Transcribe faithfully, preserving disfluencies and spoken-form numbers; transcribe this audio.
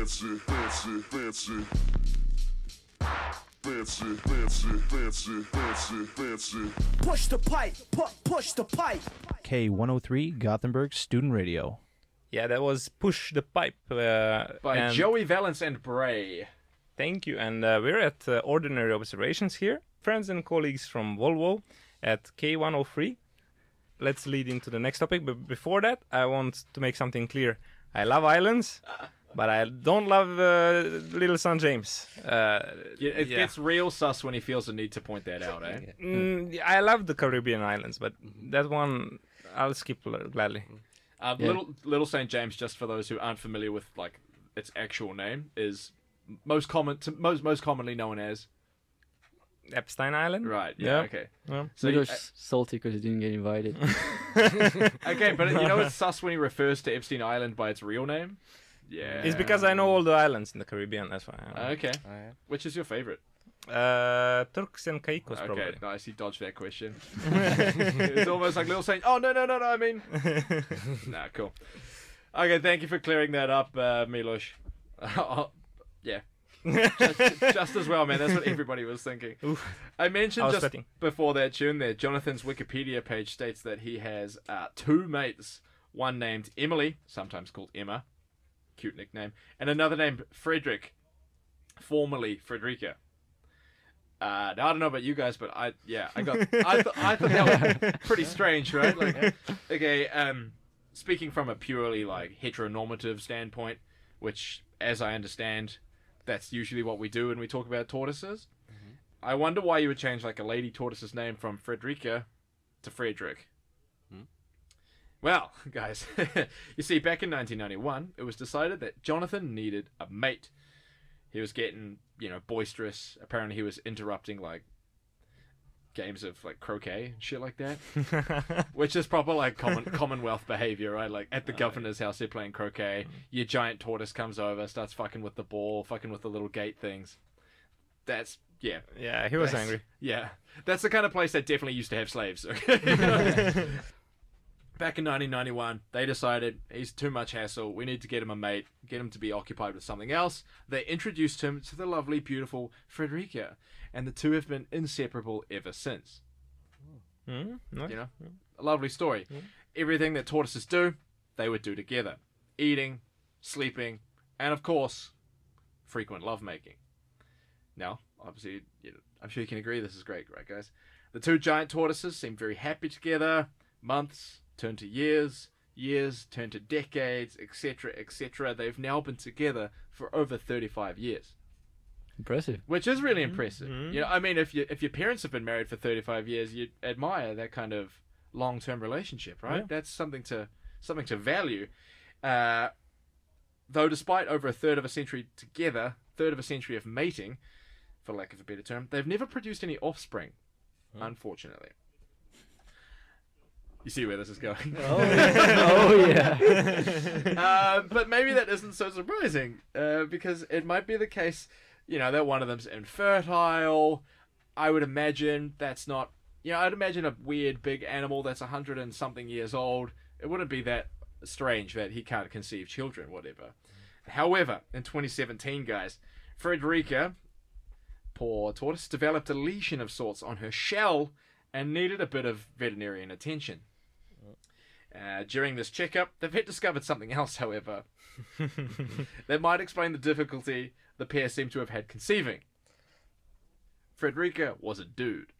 fancy, fancy, fancy. Fancy, fancy, fancy, fancy, fancy. Push the pipe, pu- push the pipe. K one oh three Gothenburg Student Radio. Yeah, that was Push the Pipe. Uh, By and Joey Valence and Bray. Thank you. And uh, we're at uh, Ordinary Observations here. Friends and colleagues from Volvo at K one oh three. Let's lead into the next topic. But before that, I want to make something clear. I love islands, but I don't love uh, Little Son James. Uh, Yeah, it yeah. gets real sus when he feels the need to point that out, eh? Mm, I love the Caribbean islands, but that one I'll skip gladly. Um, Yeah. Little Little Saint James, just for those who aren't familiar with like its actual name, is most common to most most commonly known as Epstein Island? right. Yeah. Yeah. Okay. Yeah. So So you, you're salty because you didn't get invited. okay, but you know it's sus when he refers to Epstein Island by its real name. Yeah. It's because I know all the islands in the Caribbean, that's why. I Okay. Oh, yeah. Which is your favorite? Uh, Turks and Caicos, Okay, probably. nice. He dodged that question. It's almost like Little Saint. Oh no no no no! I mean, nah, cool. Okay, thank you for clearing that up, uh, Milos. yeah, just, just as well, man. That's what everybody was thinking. I mentioned I was just sweating. before that tune there. Jonathan's Wikipedia page states that he has uh, two mates. One named Emily, sometimes called Emma, cute nickname, and another named Frederick, formerly Frederica. Uh, now I don't know about you guys, but I yeah I got I, th- I thought that was pretty strange, right? Like, okay, um, speaking from a purely like heteronormative standpoint, which, as I understand, that's usually what we do when we talk about tortoises. Mm-hmm. I wonder why you would change like a lady tortoise's name from Frederica to Frederick. Hmm? Well, guys, you see, back in nineteen ninety-one, it was decided that Jonathan needed a mate. He was getting, you know, boisterous. Apparently, he was interrupting like games of like croquet and shit like that, which is proper like common Commonwealth behavior, right? Like at the governor's house, they're playing croquet. Your giant tortoise comes over, starts fucking with the ball, fucking with the little gate things. That's yeah, Yeah, he was That's- angry. yeah. That's the kind of place that definitely used to have slaves. Okay? Back in nineteen ninety-one, they decided he's too much hassle. We need to get him a mate, get him to be occupied with something else. They introduced him to the lovely, beautiful Frederica, and the two have been inseparable ever since. Mm, no? You know, a lovely story. Everything that tortoises do, they would do together: eating, sleeping, and of course, frequent lovemaking. Now, obviously, you know, I'm sure you can agree this is great, right, guys? The two giant tortoises seem very happy together. Months turn to years, years turn to decades, et cetera, et cetera. They've now been together for over thirty-five years, Impressive. which is really impressive. You know, I mean, if you if your parents have been married for thirty-five years, you admire that kind of long-term relationship, right? Yeah. That's something to something to value. Uh, though, despite over a third of a century together, third of a century of mating, for lack of a better term, they've never produced any offspring, unfortunately. You see where this is going. Oh yeah. uh, but maybe that isn't so surprising, uh, because it might be the case, you know, that one of them's infertile. I would imagine that's not, you know, I'd imagine a weird big animal that's a hundred and something years old. It wouldn't be that strange that he can't conceive children, whatever. However, in twenty seventeen, guys, Frederica, poor tortoise, developed a lesion of sorts on her shell and needed a bit of veterinarian attention. Uh, during this checkup, the vet discovered something else, however, that might explain the difficulty the pair seem to have had conceiving. Frederica was a dude.